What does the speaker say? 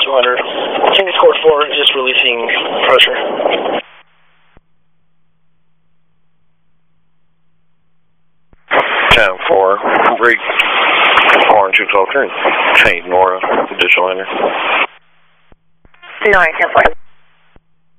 200. King score 4, just releasing pressure. Town 4, break 4 and 212 turn. Hey, Nora, digital enter. Nora, 10-4.